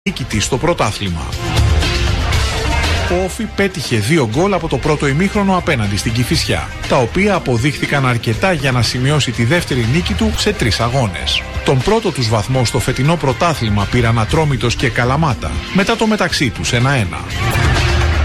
νίκη στο πρωτάθλημα. Ο Όφι πέτυχε 2 γκολ από το πρώτο ημίχρονο απέναντι στην Κηφισιά, τα οποία αποδείχθηκαν αρκετά για να σημειώσει τη δεύτερη νίκη του σε 3 αγώνες. Τον πρώτο τους βαθμό στο φετινό πρωτάθλημα πήραν Ατρόμητος και Καλαμάτα, μετά το μεταξύ τους 1-1.